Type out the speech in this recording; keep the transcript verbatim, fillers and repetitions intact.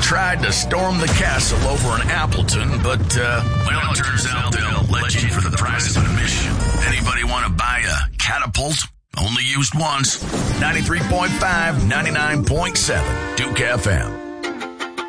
tried to storm the castle over in Appleton, but, uh, well, it turns out they'll let you in for the price of admission. Anybody want to buy a catapult? Only used once. ninety-three point five, ninety-nine point seven, Duke F M.